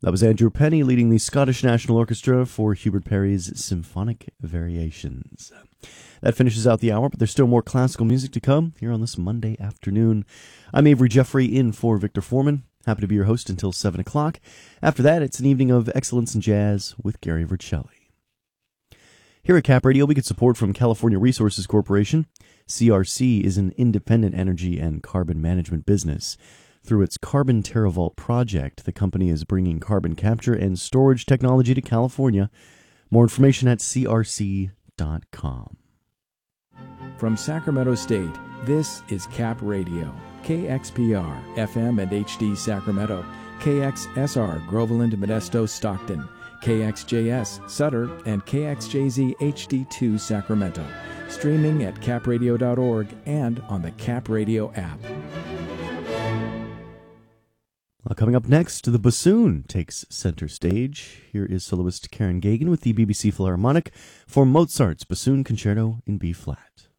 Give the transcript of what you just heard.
That was Andrew Penny leading the Scottish National Orchestra for Hubert Parry's Symphonic Variations. That finishes out the hour, but there's still more classical music to come here on this Monday afternoon. I'm Avery Jeffrey in for Victor Foreman. Happy to be your host until 7 o'clock. After that, it's an evening of excellence in jazz with Gary Vercelli. Here at Cap Radio, we get support from California Resources Corporation. CRC is an independent energy and carbon management business. Through its Carbon TerraVault project, the company is bringing carbon capture and storage technology to California. More information at crc.com. From Sacramento State, this is Cap Radio, KXPR, FM and HD Sacramento, KXSR, Groveland, Modesto, Stockton, KXJS, Sutter, and KXJZ HD2 Sacramento. Streaming at capradio.org and on the Cap Radio app. Coming up next, the bassoon takes center stage. Here is soloist Karen Gagan with the BBC Philharmonic for Mozart's Bassoon Concerto in B-flat.